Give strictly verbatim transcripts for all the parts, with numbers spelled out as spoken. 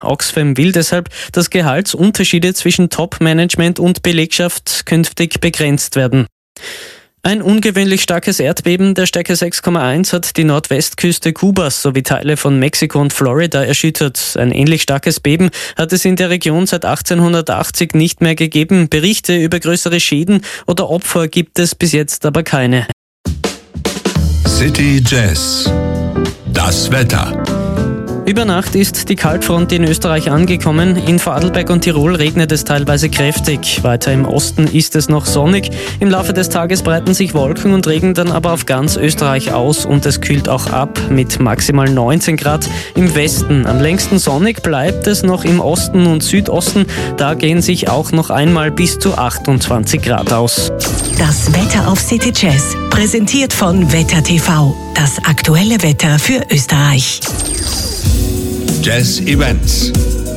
Oxfam will deshalb, dass Gehaltsunterschiede zwischen Top-Management und Belegschaft künftig begrenzt werden. Ein ungewöhnlich starkes Erdbeben der Stärke sechs Komma eins hat die Nordwestküste Kubas sowie Teile von Mexiko und Florida erschüttert. Ein ähnlich starkes Beben hat es in der Region seit achtzehnhundertachtzig nicht mehr gegeben. Berichte über größere Schäden oder Opfer gibt es bis jetzt aber keine. City Jazz. Das Wetter. Über Nacht ist die Kaltfront in Österreich angekommen. In Vorarlberg und Tirol regnet es teilweise kräftig. Weiter im Osten ist es noch sonnig. Im Laufe des Tages breiten sich Wolken und Regen dann aber auf ganz Österreich aus und es kühlt auch ab mit maximal neunzehn Grad im Westen. Am längsten sonnig bleibt es noch im Osten und Südosten. Da gehen sich auch noch einmal bis zu achtundzwanzig Grad aus. Das Wetter auf City Jazz, präsentiert von Wetter T V. Das aktuelle Wetter für Österreich. Jazz Events.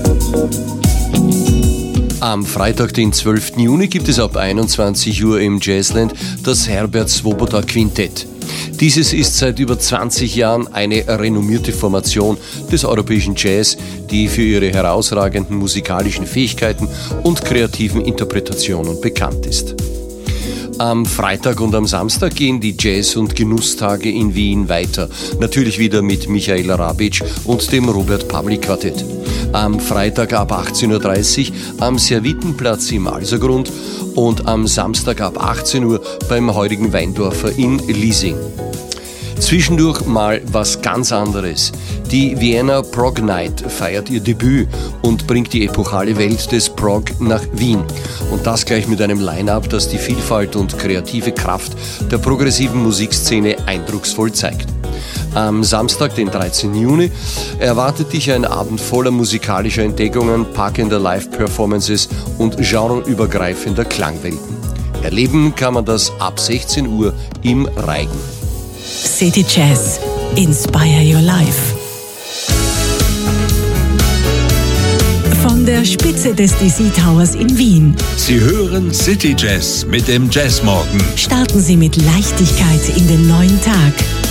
Am Freitag, den zwölften Juni, gibt es ab einundzwanzig Uhr im Jazzland das Herbert Swoboda Quintett. Dieses ist seit über zwanzig Jahren eine renommierte Formation des europäischen Jazz, die für ihre herausragenden musikalischen Fähigkeiten und kreativen Interpretationen bekannt ist. Am Freitag und am Samstag gehen die Jazz- und Genusstage in Wien weiter. Natürlich wieder mit Michael Rabitsch und dem Robert Pavlik Quartett. Am Freitag ab achtzehn Uhr dreißig am Servitenplatz im Alsergrund und am Samstag ab achtzehn Uhr beim heurigen Weindorfer in Liesing. Zwischendurch mal was ganz anderes. Die Vienna Prog Night feiert ihr Debüt und bringt die epochale Welt des Prog nach Wien. Und das gleich mit einem Line-Up, das die Vielfalt und kreative Kraft der progressiven Musikszene eindrucksvoll zeigt. Am Samstag, den dreizehnten Juni, erwartet dich ein Abend voller musikalischer Entdeckungen, packender Live-Performances und genreübergreifender Klangwelten. Erleben kann man das ab sechzehn Uhr im Reigen. City Jazz. Inspire your life. Von der Spitze des D C Towers in Wien. Sie hören City Jazz mit dem Jazzmorgen. Starten Sie mit Leichtigkeit in den neuen Tag.